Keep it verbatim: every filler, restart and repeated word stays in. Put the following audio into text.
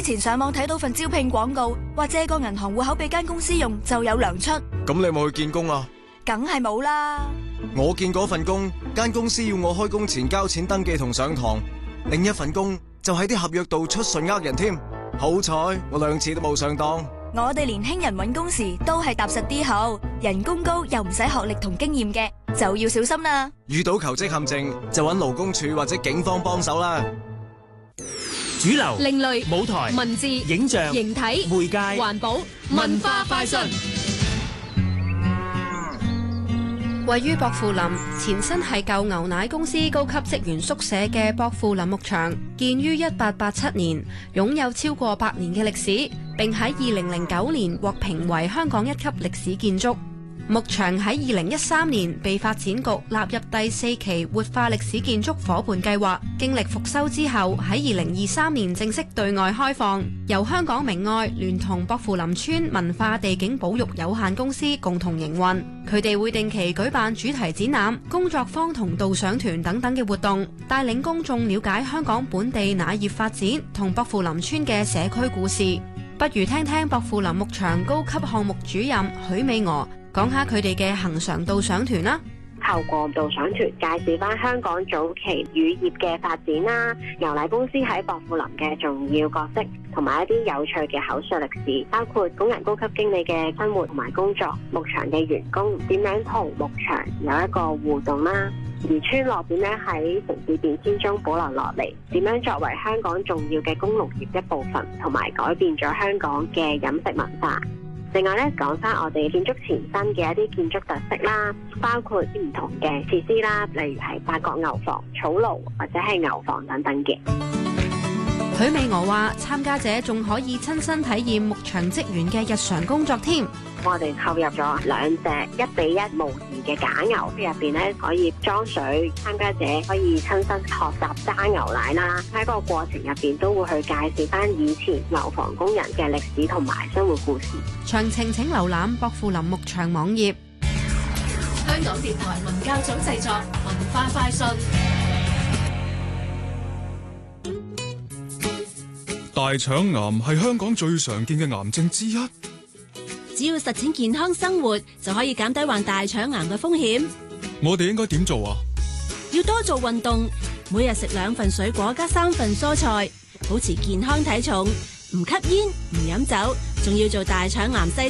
之前上網睇到份招聘廣告，話借個銀行戶口俾間公司用就有糧出。 咁你有冇去見工啊？ 梗係冇啦。 我見嗰份工，間公司要我開工前交錢登記同上堂，另一份工就喺啲合約度出信呃人添。好彩我兩次都冇上當。 我哋年輕人揾工時都係踏實啲好，人工高又唔使學歷同經驗嘅，就要小心啦。 遇到求職陷阱就揾勞工處或者警方幫手啦。 主流、 另類、 舞台、 文字、 影像、 形體、 媒介、 環保、文化快訊。位於薄扶林，前身係舊牛奶公司高級職員宿舍嘅薄扶林牧場，建於一八八七年，擁有超過百年嘅歷史，並喺二零零九年獲評為香港一級歷史建築。牧場喺二零一三年被發展局納入第四期活化歷史建築伙伴計劃，經歷復修之後，喺二零二三年正式對外開放，由香港明愛聯同薄扶林村文化地景保育有限公司共同營運。佢哋會定期舉辦主題展覽、工作坊同導賞團等等嘅活動，帶領公眾了解香港本地奶業發展同薄扶林村嘅社區故事。不如聽聽薄扶林牧場高級項目主任許美娥講下佢哋嘅恆常導賞團啦。 透過導賞團介紹翻香港早期乳業嘅發展啦，牛奶公司喺薄扶林嘅重要角色，同埋一啲有趣嘅口述歷史，包括工人高級經理嘅生活同埋工作，牧場嘅員工點樣同牧場有一個互動啦，而村落點樣喺城市變遷中保留落嚟，點樣作為香港重要嘅工農業一部分，同埋改變咗香港嘅飲食文化。另外咧，講翻我哋建築前身嘅一啲建築特色啦，包括啲唔同嘅設施啦，例如係八角牛房、草爐或者係牛房等等嘅。 許美娥話：參加者仲可以親身體驗牧場職員嘅日常工作添。 我哋購入咗兩隻一比一模擬嘅假牛，入邊咧可以裝水，參加者可以親身學習揸牛奶啦。喺個過程入邊都會去介紹翻以前牛房工人嘅歷史同埋生活故事。 詳情請瀏覽薄扶林牧場網頁。 香港電台文教組製作文化快訊。 大腸癌係香港最常見嘅癌症之一。 只要實踐健康生活，就可以減低患大腸癌嘅風險。 我哋應該點做啊？ 要多做運動，每日食兩份水果加三份蔬菜，保持健康體重，唔吸煙唔飲酒，仲要做大腸癌篩